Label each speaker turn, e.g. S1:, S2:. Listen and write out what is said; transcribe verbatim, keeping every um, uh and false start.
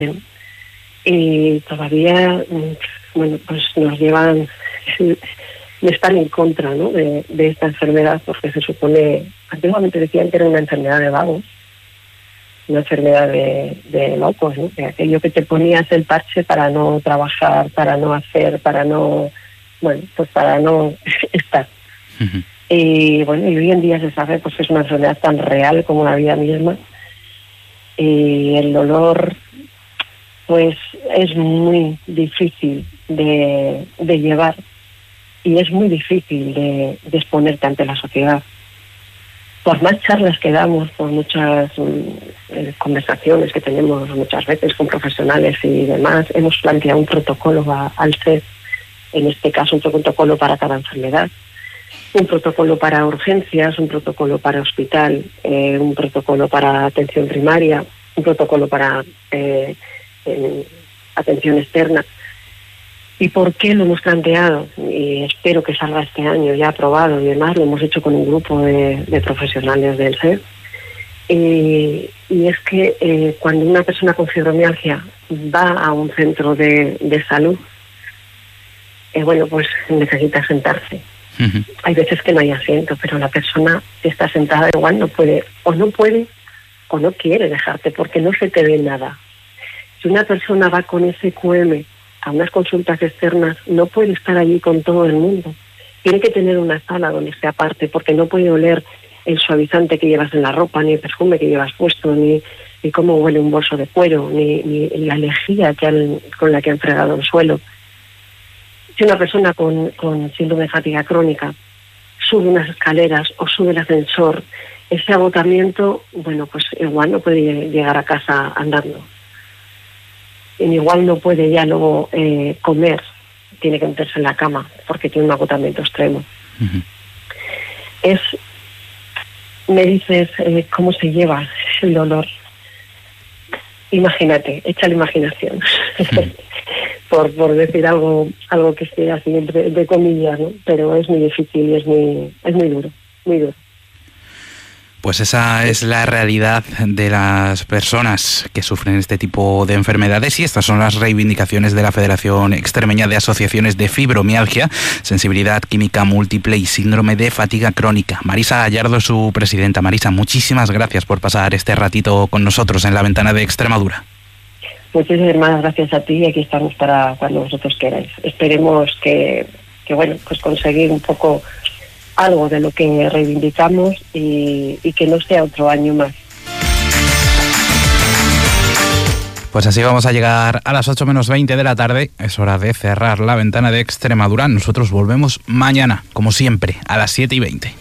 S1: y todavía, bueno, pues nos llevan, están en contra, ¿no?, de, de esta enfermedad, porque se supone, antiguamente decían que era una enfermedad de vagos, una enfermedad de, de locos, ¿no?, de aquello que te ponías el parche para no trabajar, para no hacer, para no, bueno, pues para no estar. Uh-huh. Y bueno, y hoy en día se sabe pues que es una enfermedad tan real como la vida misma, y el dolor pues es muy difícil de, de llevar, y es muy difícil de, de exponerte ante la sociedad. Por más charlas que damos, por muchas eh, conversaciones que tenemos muchas veces con profesionales y demás, hemos planteado un protocolo a, al C E S, en este caso un protocolo para cada enfermedad, un protocolo para urgencias, un protocolo para hospital, eh, un protocolo para atención primaria, un protocolo para eh, eh, atención externa. ¿Y por qué lo hemos planteado? Y espero que salga este año ya aprobado y demás. Lo hemos hecho con un grupo de, de profesionales del C E S. Y, y es que eh, cuando una persona con fibromialgia va a un centro de, de salud, eh, bueno, pues necesita sentarse. Uh-huh. Hay veces que no hay asiento, pero la persona que está sentada igual no puede, o no puede, o no quiere dejarte, porque no se te ve nada. Si una persona va con ese Q M a unas consultas externas, no puede estar allí con todo el mundo. Tiene que tener una sala donde esté aparte, porque no puede oler el suavizante que llevas en la ropa, ni el perfume que llevas puesto, ni, ni cómo huele un bolso de cuero, ni, ni la lejía que han, con la que han fregado el suelo. Si una persona con, con síndrome de fatiga crónica sube unas escaleras o sube el ascensor, ese agotamiento, bueno, pues igual no puede llegar a casa andando. Y igual no puede ya luego eh, comer, tiene que meterse en la cama porque tiene un agotamiento extremo. Uh-huh. Es, me dices, eh, ¿cómo se lleva el dolor? Imagínate, echa la imaginación. Uh-huh. por, por decir algo algo que esté así entre, de comillas, ¿no? Pero es muy difícil y es muy, es muy duro, muy duro.
S2: Pues esa es la realidad de las personas que sufren este tipo de enfermedades, y estas son las reivindicaciones de la Federación Extremeña de Asociaciones de Fibromialgia, Sensibilidad Química Múltiple y Síndrome de Fatiga Crónica. Marisa Gallardo es su presidenta. Marisa, muchísimas gracias por pasar este ratito con nosotros en La Ventana de Extremadura.
S1: Muchísimas gracias a ti, y aquí estamos para cuando vosotros queráis. Esperemos que, que bueno, pues conseguir un poco algo de lo que reivindicamos y, y que no sea otro año más.
S2: Pues así vamos a llegar a las ocho menos veinte de la tarde. Es hora de cerrar La Ventana de Extremadura. Nosotros volvemos mañana, como siempre, a las siete y veinte.